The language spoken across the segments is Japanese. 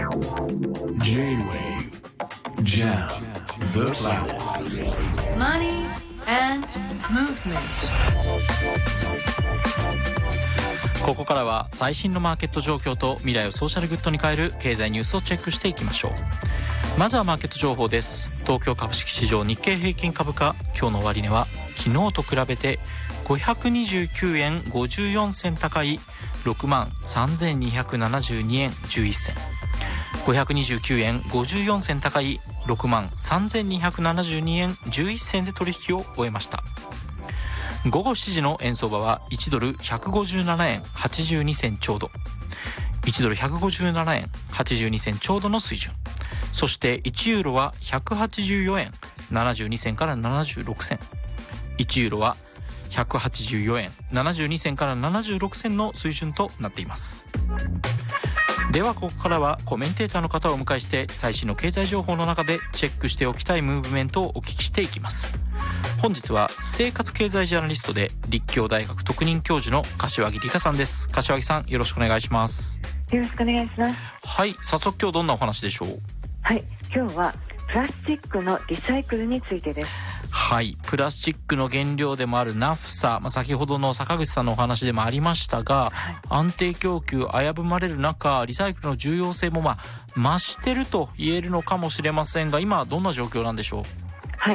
J-Wave Jam the Planet Money and Movement。 ここからは最新のマーケット状況と未来をソーシャルグッドに変える経済ニュースをチェックしていきましょう。まずはマーケット情報です。東京株式市場日経平均株価、今日の終値は昨日と比べて529円54銭高い 63,272 円11銭、529円54銭高い 63,272 円11銭で取引を終えました。午後7時の円相場は1ドル157円82銭ちょうど、1ドル157円82銭ちょうどの水準。そして1ユーロは184円72銭から76銭、1ユーロは184円72銭から76銭の水準となっています。ではここからはコメンテーターの方をお迎えして最新の経済情報の中でチェックしておきたいムーブメントをお聞きしていきます。本日は生活経済ジャーナリストで立教大学特任教授の柏木理香さんです。柏木さん、よろしくお願いします。 よろしくお願いします。 はい、早速今日どんなお話でしょう。 はい、今日はプラスチックのリサイクルについてです。 はい、プラスチックの原料でもあるナフサ、先ほどの坂口さんのお話でもありましたが、はい、安定供給危ぶまれる中、リサイクルの重要性も増してると言えるのかもしれませんが、今どんな状況なんでしょう。 はい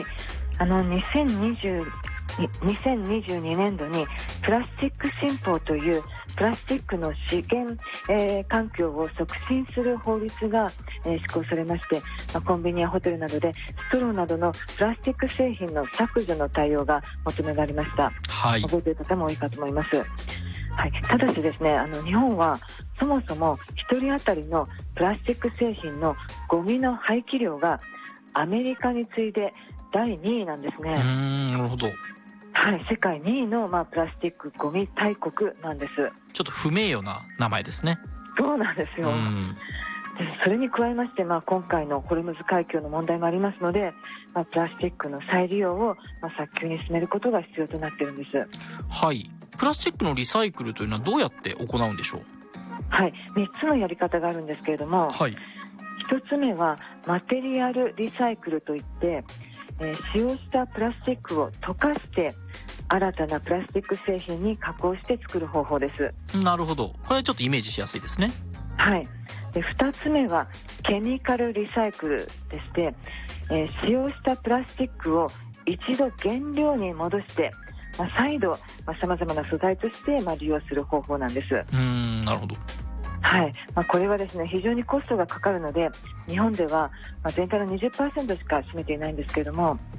、2022年度にプラスチック新法というプラスチックの資源、環境を促進する法律が、施行されまして、コンビニやホテルなどでストローなどのプラスチック製品の削除の対応が求められました。はい、覚えている方も多いかと思います。はい、ただしですね、日本はそもそも1人当たりのプラスチック製品のゴミの廃棄量がアメリカに次いで第2位なんですね。 なるほど。 はい、世界2位の、プラスチックゴミ大国なんです。 ちょっと不名誉な名前ですね。 そうなんですよ。でそれに加えまして、今回のホルムズ海峡の問題もありますので、プラスチックの再利用を、早急に進めることが必要となっているんです。 はい、プラスチックのリサイクルというのはどうやって行うんでしょう。 はい、3つのやり方があるんですけれども、はい、1つ目はマテリアルリサイクルといって、使用したプラスチックを溶かして新たなプラスチック製品に加工して作る方法です。 なるほど、これはちょっとイメージしやすいですね。 はい、で2つ目はケミカルリサイクルでして、使用したプラスチックを一度原料に戻して、再度さまざまな素材として利用する方法なんです。 なるほど。 はい、これはですね、非常にコストがかかるので日本では全体の 20% しか占めていないんですけれども、